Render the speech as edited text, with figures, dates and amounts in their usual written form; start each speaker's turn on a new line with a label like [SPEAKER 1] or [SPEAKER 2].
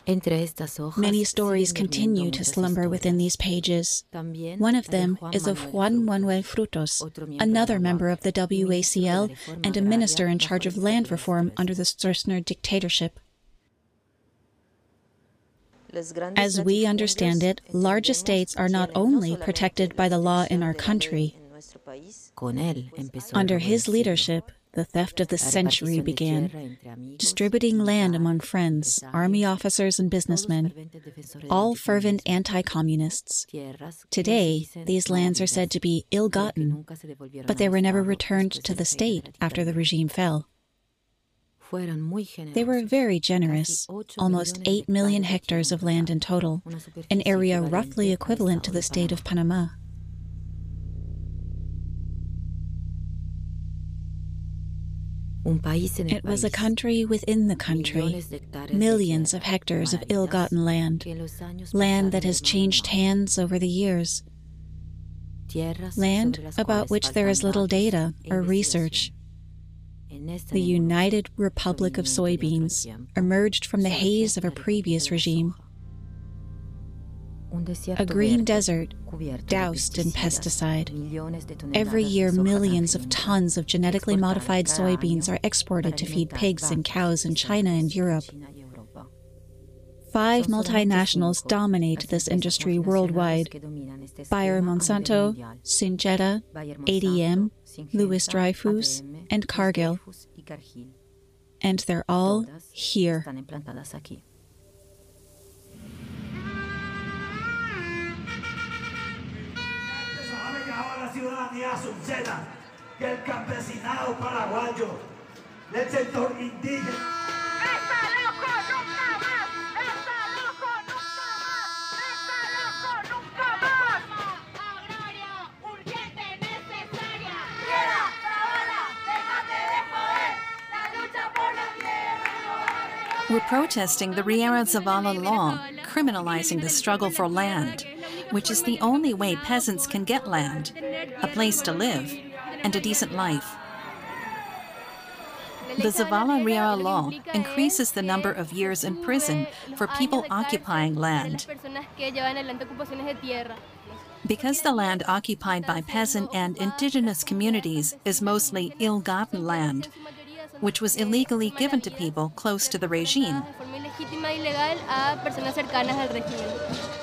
[SPEAKER 1] Many stories continue to slumber within these pages. One of them is of Juan Manuel Frutos, another member of the WACL and a minister in charge of land reform under the Stroessner dictatorship. As we understand it, large estates are not only protected by the law in our country. Under his leadership, the theft of the century began, distributing land among friends, army officers and businessmen, all fervent anti-communists. Today, these lands are said to be ill-gotten, but they were never returned to the state after the regime fell. They were very generous, almost 8 million hectares of land in total, an area roughly equivalent to the state of Panama. It was a country within the country, millions of hectares of ill-gotten land, land that has changed hands over the years, land about which there is little data or research. The United Republic of Soybeans emerged from the haze of a previous regime. A green desert doused in pesticide. Every year, millions of tons of genetically modified soybeans are exported to feed pigs and cows in China and Europe. 5 multinationals dominate this industry worldwide: Bayer Monsanto, Syngenta, ADM, Louis Dreyfus, and Cargill. And they're all here.
[SPEAKER 2] Ciudadanía subseda que el campesinado paraguayo del sector indígena. ¡Está loco nunca más! ¡Está loco nunca más! ¡Está loco nunca más! Agraria, urgente, necesaria. ¡Quiera, Zavala, déjate de joder! ¡La lucha por la tierra!
[SPEAKER 3] We're protesting the Riera Zavala law, criminalizing the struggle for land, which is the only way peasants can get land, a place to live, and a decent life. The Zavala Riera law increases the number of years in prison for people occupying land. Because the land occupied by peasant and indigenous communities is mostly ill-gotten land, which was illegally given to people close to the regime.